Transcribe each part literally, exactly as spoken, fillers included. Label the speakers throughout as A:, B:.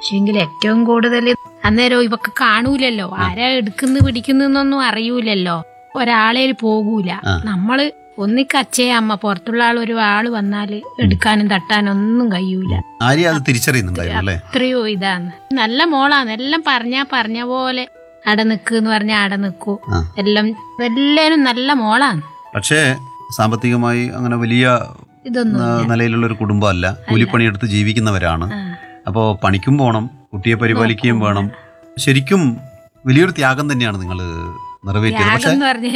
A: പക്ഷെങ്കിൽ ഏറ്റവും കൂടുതൽ അന്നേരം ഇവക്ക് കാണൂലല്ലോ, ആരാ എടുക്കുന്നു പിടിക്കുന്നൊന്നും അറിയൂലല്ലോ, ഒരാളേൽ പോകൂല. നമ്മള് ഒന്നിക്ക് അച്ഛയെ അമ്മ പുറത്തുള്ള ആൾ ഒരു ആള് വന്നാല് എടുക്കാനും തട്ടാനും ഒന്നും കഴിയൂല. അത്രയോ ഇതാണ്. നല്ല മോളാണ്, എല്ലാം പറഞ്ഞാ പറഞ്ഞ പോലെ അട നിക്ക് പറഞ്ഞാ അട നിക്കൂ, എല്ലാം എല്ലാരും നല്ല മോളാണ്.
B: പക്ഷേ സാമ്പത്തികമായി അങ്ങനെ വലിയ നിലയിലുള്ള ഒരു കുടുംബമല്ല, കൂലിപ്പണിയെടുത്ത് ജീവിക്കുന്നവരാണ്. അപ്പോ പണിക്കും പോണം, കുട്ടിയെ പരിപാലിക്കുകയും വേണം. ശരിക്കും വലിയൊരു ത്യാഗം തന്നെയാണ് നിങ്ങൾ നിറവേറ്റിയത്. പക്ഷേ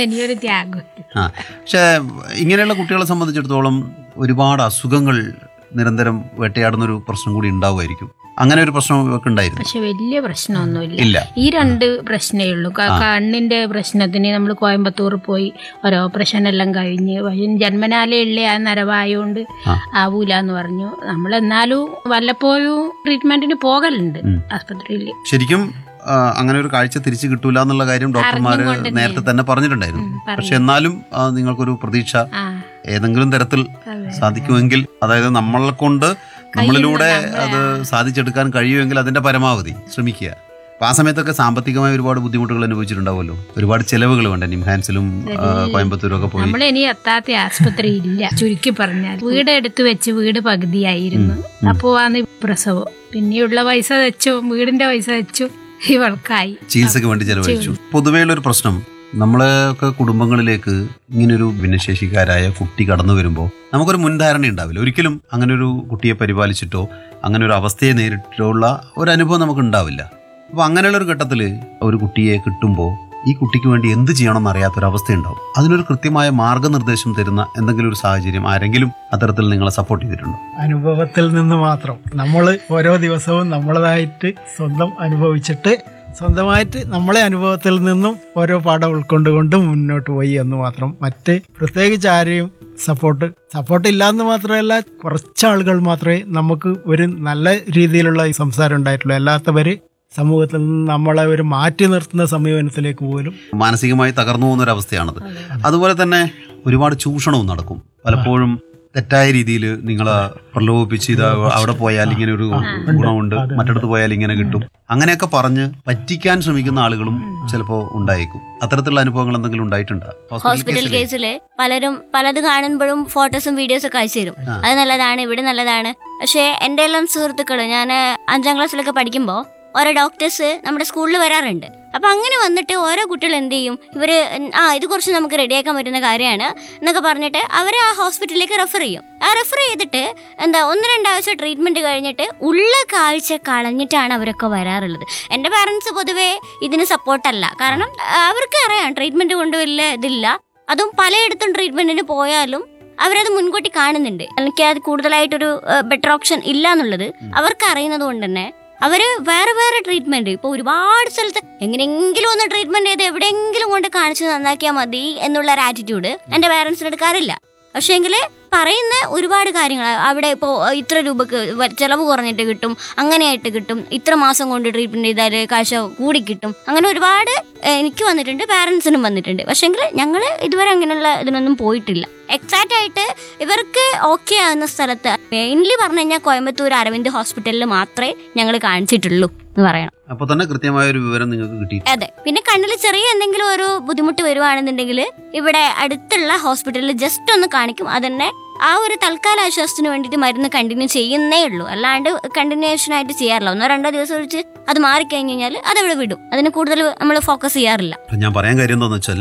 B: ആ പക്ഷേ ഇങ്ങനെയുള്ള കുട്ടികളെ സംബന്ധിച്ചിടത്തോളം ഒരുപാട് അസുഖങ്ങൾ നിരന്തരം വേട്ടയാടുന്നൊരു പ്രശ്നം കൂടി ഉണ്ടാവുമായിരിക്കും. അങ്ങനെ ഒരു പ്രശ്നം ഒക്കെ ഉണ്ടായിരുന്നു? പക്ഷെ
A: വലിയ പ്രശ്നമൊന്നുമില്ല. ഈ രണ്ട് പ്രശ്നമേ ഉള്ളൂ. കണ്ണിന്റെ പ്രശ്നത്തിന് നമ്മൾ കോയമ്പത്തൂർ പോയി ഒരു ഓപ്പറേഷൻ എല്ലാം കഴിഞ്ഞ്, ജന്മനാലേ ഉള്ള ആ നരവായോണ്ട് ആവൂല എന്ന് പറഞ്ഞു. നമ്മൾ എന്നാലും വല്ലപ്പോഴും ട്രീറ്റ്മെന്റിന് പോകലുണ്ട് ആസ്പത്രിയിൽ.
B: ശരിക്കും അങ്ങനെ ഒരു കാഴ്ച തിരിച്ചു കിട്ടൂല എന്നുള്ള കാര്യം ഡോക്ടർമാര് നേരത്തെ തന്നെ പറഞ്ഞിട്ടുണ്ടായിരുന്നു. പക്ഷെ എന്നാലും നിങ്ങൾക്കൊരു പ്രതീക്ഷ ഏതെങ്കിലും തരത്തിൽ സാധിക്കുമെങ്കിൽ, അതായത് നമ്മളെ കൊണ്ട് നമ്മളിലൂടെ അത് സാധിച്ചെടുക്കാൻ കഴിയുമെങ്കിൽ അതിന്റെ പരമാവധി ശ്രമിക്കുക. അപ്പൊ ആ സമയത്തൊക്കെ സാമ്പത്തികമായ ഒരുപാട് ബുദ്ധിമുട്ടുകൾ അനുഭവിച്ചിട്ടുണ്ടാവുമല്ലോ, ഒരുപാട് ചെലവുകൾ വേണ്ട. നിംഹാൻസിലും കോയമ്പത്തൂരും ഒക്കെ പോയി
A: നമ്മളിനി എത്താത്ത ആസ്പത്രി ഇല്ല. ചുരുക്കി പറഞ്ഞാൽ വീട് എടുത്തു വെച്ച് വീട് പകുതിയായിരുന്നു. അപ്പോ ആണ് പ്രസവം. പിന്നെയുള്ള പൈസ വെച്ചു, വീടിന്റെ പൈസ വെച്ചു ഇവൾക്കായി
B: ചികിത്സക്ക് വേണ്ടി ചെലവഴിച്ചു. പൊതുവെയുള്ള ഒരു പ്രശ്നം, നമ്മളൊക്കെ കുടുംബങ്ങളിലേക്ക് ഇങ്ങനൊരു ഭിന്നശേഷിക്കാരായ കുട്ടി കടന്നു വരുമ്പോൾ നമുക്കൊരു മുൻധാരണ ഉണ്ടാവില്ല. ഒരിക്കലും അങ്ങനെ ഒരു കുട്ടിയെ പരിപാലിച്ചിട്ടോ അങ്ങനെ ഒരു അവസ്ഥയെ നേരിട്ടോ ഉള്ള ഒരു അനുഭവം നമുക്ക് ഉണ്ടാവില്ല. അപ്പോൾ അങ്ങനെയുള്ള ഒരു ഘട്ടത്തിൽ ഒരു കുട്ടിയെ കിട്ടുമ്പോൾ ഈ കുട്ടിക്ക് വേണ്ടി എന്ത് ചെയ്യണമെന്ന് അറിയാത്തൊരവസ്ഥയുണ്ടാവും. അതിനൊരു കൃത്യമായ മാർഗനിർദ്ദേശം തരുന്ന എന്തെങ്കിലും ഒരു സാഹചര്യം ആരെങ്കിലും അത്തരത്തിൽ നിങ്ങളെ സപ്പോർട്ട് ചെയ്തിട്ടുണ്ടോ?
C: അനുഭവത്തിൽ നിന്ന് മാത്രം. നമ്മൾ ഓരോ ദിവസവും നമ്മളതായിട്ട് സ്വന്തം അനുഭവിച്ചിട്ട് സ്വന്തമായിട്ട് നമ്മളെ അനുഭവത്തിൽ നിന്നും ഓരോ പാഠം ഉൾക്കൊണ്ടുകൊണ്ട് മുന്നോട്ട് പോയി എന്ന് മാത്രം. മറ്റ് പ്രത്യേകിച്ച് ആരെയും സപ്പോർട്ട് സപ്പോർട്ട് ഇല്ലാന്ന് മാത്രമല്ല, കുറച്ചാളുകൾ മാത്രമേ നമുക്ക് ഒരു നല്ല രീതിയിലുള്ള ഈ സംസാരം ഉണ്ടായിട്ടുള്ളൂ. അല്ലാത്തവര് സമൂഹത്തിൽ നിന്ന് നമ്മളെ ഒരു മാറ്റി നിർത്തുന്ന സമീപനത്തിലേക്ക് പോലും
B: മാനസികമായി തകർന്നു പോകുന്ന ഒരു അവസ്ഥയാണത്. അതുപോലെ തന്നെ ഒരുപാട് ചൂഷണവും നടക്കും. പലപ്പോഴും തെറ്റായ രീതിയിൽ നിങ്ങളെ പ്രലോഭിപ്പിച്ച് ഇത് അവിടെ പോയാൽ ഇങ്ങനെ ഒരു ഗുണമുണ്ട്, മറ്റിടത്ത് പോയാൽ ഇങ്ങനെ കിട്ടും, അങ്ങനെയൊക്കെ പറഞ്ഞ് പറ്റിക്കാൻ ശ്രമിക്കുന്ന ആളുകളും ചിലപ്പോൾ ഉണ്ടായേക്കും. അത്തരത്തിലുള്ള അനുഭവങ്ങൾ എന്തെങ്കിലും ഉണ്ടായിട്ടുണ്ടോ?
D: ഹോസ്പിറ്റൽ കേസില് പലരും പലത് കാണുമ്പോഴും ഫോട്ടോസും വീഡിയോസും ഒക്കെ അയച്ചു തരും. അത് നല്ലതാണ്, ഇവിടെ നല്ലതാണ്. പക്ഷെ എന്റെ എല്ലാം സുഹൃത്തുക്കള്, ഞാൻ അഞ്ചാം ക്ലാസ്സിലൊക്കെ പഠിക്കുമ്പോൾ ഓരോ ഡോക്ടേഴ്സ് നമ്മുടെ സ്കൂളിൽ വരാറുണ്ട്. അപ്പൊ അങ്ങനെ വന്നിട്ട് ഓരോ കുട്ടികൾ എന്ത് ചെയ്യും, ഇവര് ആ ഇത് കുറച്ച് നമുക്ക് റെഡിയാക്കാൻ പറ്റുന്ന കാര്യമാണ് എന്നൊക്കെ പറഞ്ഞിട്ട് അവരെ ആ ഹോസ്പിറ്റലിലേക്ക് റെഫർ ചെയ്യും. ആ റെഫർ ചെയ്തിട്ട് എന്താ ഒന്ന് രണ്ടാഴ്ച ട്രീറ്റ്മെന്റ് കഴിഞ്ഞിട്ട് ഉള്ള കാഴ്ച കളഞ്ഞിട്ടാണ് അവരൊക്കെ വരാറുള്ളത്. എൻ്റെ പാരൻസ് പൊതുവേ ഇതിന് സപ്പോർട്ടല്ല. കാരണം അവർക്ക് അറിയാം ട്രീറ്റ്മെന്റ് കൊണ്ട് വലിയ ഇതില്ല. അതും പലയിടത്തും ട്രീറ്റ്മെന്റിന് പോയാലും അവരത് മുൻകൂട്ടി കാണുന്നുണ്ട്. എനിക്ക് അത് കൂടുതലായിട്ടൊരു ബെറ്റർ ഓപ്ഷൻ ഇല്ല എന്നുള്ളത് അവർക്ക് അറിയുന്നത് കൊണ്ട് തന്നെ അവര് വേറെ വേറെ ട്രീറ്റ്മെന്റ് ഇപ്പൊ ഒരുപാട് സ്ഥലത്ത് എങ്ങനെയെങ്കിലും ഒന്ന് ട്രീറ്റ്മെന്റ് ചെയ്ത് എവിടെയെങ്കിലും കൊണ്ട് കാണിച്ച് നന്നാക്കിയാൽ മതി എന്നുള്ള ഒരു ആറ്റിറ്റ്യൂഡ് എന്റെ പാരന്റ്സിന് എടുക്കാറില്ല. പക്ഷേ എങ്കില് പറയുന്ന ഒരുപാട് കാര്യങ്ങൾ അവിടെ ഇപ്പോൾ ഇത്ര രൂപക്ക് ചിലവ് കുറഞ്ഞിട്ട് കിട്ടും, അങ്ങനെയായിട്ട് കിട്ടും, ഇത്ര മാസം കൊണ്ട് ട്രീറ്റ്മെന്റ് ചെയ്താൽ കാശ് കൂടി കിട്ടും, അങ്ങനെ ഒരുപാട് എനിക്ക് വന്നിട്ടുണ്ട്, പാരന്റ്സിനും വന്നിട്ടുണ്ട്. പക്ഷേങ്കിൽ ഞങ്ങൾ ഇതുവരെ അങ്ങനെയുള്ള ഇതിനൊന്നും പോയിട്ടില്ല. എക്സാക്റ്റ് ആയിട്ട് ഇവർക്ക് ഓക്കെ ആകുന്ന സ്ഥലത്ത് മെയിൻലി പറഞ്ഞു കഴിഞ്ഞാൽ കോയമ്പത്തൂർ അരവിന്ദ് ഹോസ്പിറ്റലിൽ മാത്രമേ ഞങ്ങൾ കാണിച്ചിട്ടുള്ളൂ എന്ന് പറയണം.
B: അപ്പൊ തന്നെ കൃത്യമായ ഒരു വിവരം നിങ്ങൾക്ക് കിട്ടി.
D: അതെ. പിന്നെ കണ്ണിൽ ചെറിയ എന്തെങ്കിലും ഒരു ബുദ്ധിമുട്ട് വരുവാണെന്നുണ്ടെങ്കിൽ ഇവിടെ അടുത്തുള്ള ഹോസ്പിറ്റലിൽ ജസ്റ്റ് ഒന്ന് കാണിക്കും. അതന്നെ ആ ഒരു തൽക്കാല ആശ്വാസത്തിന് വേണ്ടിയിട്ട് മരുന്ന് കണ്ടിന്യൂ ചെയ്യുന്നേ ഉള്ളൂ. അല്ലാണ്ട് കണ്ടിന്യൂഷൻ ആയിട്ട് ചെയ്യാറില്ല. ഒന്നോ രണ്ടോ ദിവസം ഒഴിച്ച് അത് മാറിക്കഴിഞ്ഞ് കഴിഞ്ഞാൽ അതവിടെ വിടും. അതിന് കൂടുതൽ നമ്മൾ ഫോക്കസ് ചെയ്യാറില്ല.
B: ഞാൻ പറയാൻ കാര്യം എന്താണെന്ന് വെച്ചാൽ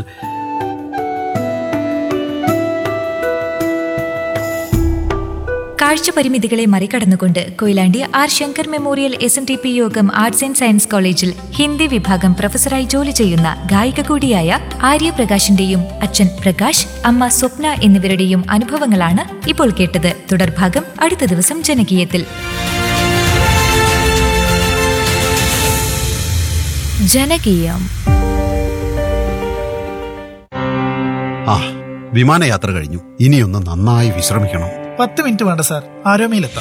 E: കാഴ്ച പരിമിതികളെ മറികടന്നുകൊണ്ട് Koyilandy R Shankar memorial S N T P യോഗം ആർട്സ് ആൻഡ് സയൻസ് കോളേജിൽ ഹിന്ദി വിഭാഗം പ്രൊഫസറായി ജോലി ചെയ്യുന്ന ഗായിക കൂടിയായ ആര്യപ്രകാശിന്റെയും അച്ഛൻ പ്രകാശ്, അമ്മ സ്വപ്ന എന്നിവരുടെയും അനുഭവങ്ങളാണ് ഇപ്പോൾ കേട്ടത്. തുടർഭാഗം അടുത്ത ദിവസം ജനകീയത്തിൽ. ജനകീയം.
B: ആ വിമാനയാത്ര കഴിഞ്ഞു, ഇനിയൊന്ന് നന്നായി വിശ്രമിക്കണം.
F: പത്ത് മിനിറ്റ് വേണ്ട സാർ, ആരോമയിലെത്താം.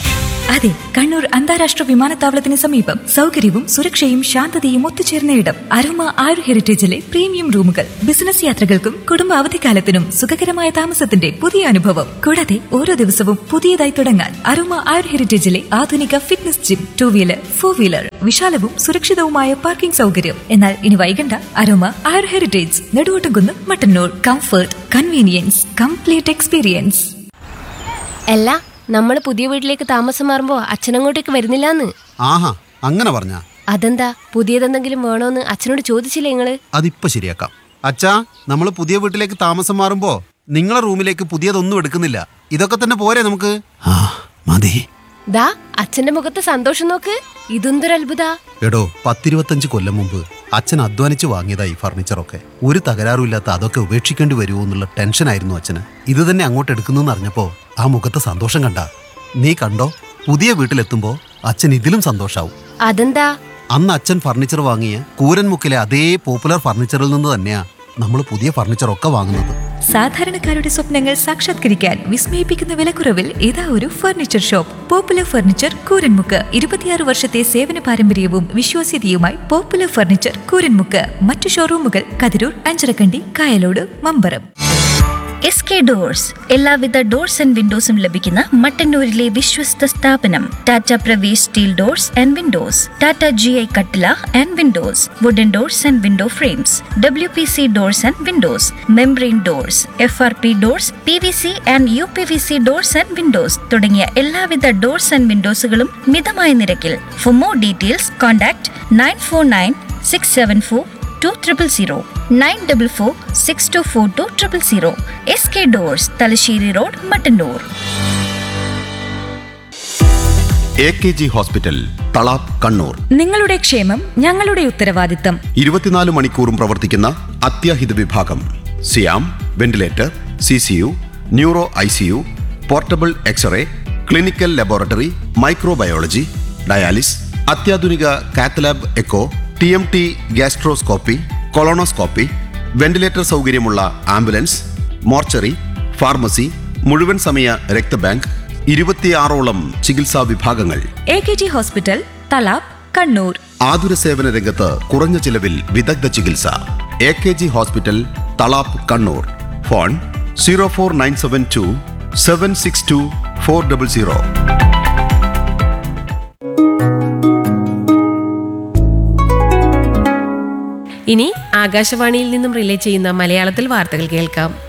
E: അതെ, കണ്ണൂർ അന്താരാഷ്ട്ര വിമാനത്താവളത്തിന് സമീപം സൗകര്യവും സുരക്ഷയും ശാന്തതയും ഒത്തുചേർന്ന ഇടം അരോമ ആരു ഹെറിറ്റേജിലെ പ്രീമിയം റൂമുകൾ. ബിസിനസ് യാത്രകൾക്കും കുടുംബ അവധിക്കാലത്തിനും സുഖകരമായ താമസത്തിന്റെ പുതിയ അനുഭവം. കൂടാതെ ഓരോ ദിവസവും പുതിയതായി തുടങ്ങാൻ അരോമ ആരു ഹെറിറ്റേജിലെ ആധുനിക fitness gym, two wheeler, four wheeler, വിശാലവും സുരക്ഷിതവുമായ parking സൗകര്യം. എന്നാൽ ഇനി വൈകണ്ട, അരോമ ആരു heritage, Neduvottumkunnu, Mattannur. Comfort, convenience, complete experience.
F: അല്ല, നമ്മള് പുതിയ വീട്ടിലേക്ക് താമസം മാറുമ്പോ അച്ഛനങ്ങോട്ടേക്ക് വരുന്നില്ലാന്ന്.
B: ആഹാ, അങ്ങനെ പറഞ്ഞാ?
F: അതെന്താ, പുതിയതെന്തെങ്കിലും വേണോന്ന് അച്ഛനോട് ചോദിച്ചില്ലേ നിങ്ങള്?
B: അതിപ്പോ ശരിയാക്കാം. അച്ഛാ, നമ്മൾ പുതിയ വീട്ടിലേക്ക് താമസം മാറുമ്പോ നിങ്ങളെ റൂമിലേക്ക് പുതിയതൊന്നും എടുക്കുന്നില്ല. ഇതൊക്കെ തന്നെ പോരെ നമുക്ക്? ആ മതി.
F: ദാ അച്ഛന്റെ മുഖത്ത് സന്തോഷം നോക്ക്. ഇതെന്തൊരു അത്ഭുത.
B: എടോ, പത്തിരുപത്തഞ്ച് കൊല്ലം മുമ്പ് അച്ഛൻ അധ്വാനിച്ച് വാങ്ങിയതായി ഫർണിച്ചറൊക്കെ. ഒരു തകരാറുമില്ലാത്ത അതൊക്കെ ഉപേക്ഷിക്കേണ്ടി വരുമോ എന്നുള്ള ടെൻഷനായിരുന്നു അച്ഛന്. ഇത് തന്നെ അങ്ങോട്ട് എടുക്കുന്നു അറിഞ്ഞപ്പോ ആ മുഖത്തെ സന്തോഷം കണ്ട. നീ കണ്ടോ, പുതിയ വീട്ടിലെത്തുമ്പോ അച്ഛൻ ഇതിലും സന്തോഷാവും.
F: അതെന്താ?
B: അന്ന് അച്ഛൻ ഫർണിച്ചർ വാങ്ങിയ കൂരൻമുക്കിലെ അതേ പോപ്പുലർ ഫർണിച്ചറിൽ നിന്ന് തന്നെയാ നമ്മൾ പുതിയ ഫർണിച്ചറൊക്കെ വാങ്ങുന്നത്.
E: സാധാരണക്കാരുടെ സ്വപ്നങ്ങൾ സാക്ഷാത്കരിക്കാൻ വിസ്മയിപ്പിക്കുന്ന വിലക്കുറവിൽ ഇതാ ഒരു furniture shop. Popular furniture, Kooranmukku. ഇരുപത്തിയാറ് വർഷത്തെ സേവന പാരമ്പര്യവും വിശ്വാസ്യതയുമായി പോപ്പുലർ ഫർണിച്ചർ, കൂരൻമുക്ക്. മറ്റു ഷോറൂമുകൾ Kathirur, Anjarakandy, Kayalode, Mambaram.
G: S K doors, എല്ലാവിധ ഡോർസ് ആൻഡ് വിൻഡോസും ലഭിക്കുന്ന മട്ടന്നൂരിലെ വിശ്വസ്ത സ്ഥാപനം. Tata Pravesh steel doors and Windows, Tata G I കട്ടില and Windows, wooden doors and window frames, W P C doors and Windows, membrane doors, F R P doors, P V C and you P V C doors and Windows തുടങ്ങിയ എല്ലാവിധ doors and വിൻഡോസുകളും മിതമായ നിരക്കിൽ. For more details contact nine four nine six seven four two triple zero, nine double four six to four two triple zero. S K doors, Thalassery road, Mattannur.
H: A K G hospital, Thalap, Kannur.
E: നിങ്ങളുടെ ക്ഷേമം ഞങ്ങളുടെ ഉത്തരവാദിത്തം.
H: ഇരുപത്തിനാല് മണിക്കൂറും പ്രവർത്തിക്കുന്ന അത്യാഹിത വിഭാഗം. സിയാം, ventilator, C C U, neuro I C U, portable x-ray, clinical laboratory, microbiology, dialysis, അത്യാധുനിക cath lab echo, T M T, gastroscopy, colonoscopy, ventilator സൗകര്യമുള്ള ആംബുലൻസ്, മോർച്ചറി, ഫാർമസി, മുഴുവൻ സമയ രക്തബാങ്ക്, ഇരുപത്തിയാറോളം ചികിത്സാ വിഭാഗങ്ങൾ.
E: A K G hospital, Thalap, Kannur.
H: ആതുര സേവന രംഗത്ത് കുറഞ്ഞ ചിലവിൽ വിദഗ്ധ ചികിത്സ. A K G hospital, Thalap, Kannur. Phone zero four nine seven to seven six to four double zero.
F: ഇനി ആകാശവാണിയിൽ നിന്നും റിലേ ചെയ്യുന്ന മലയാളത്തിൽ വാർത്തകൾ കേൾക്കാം.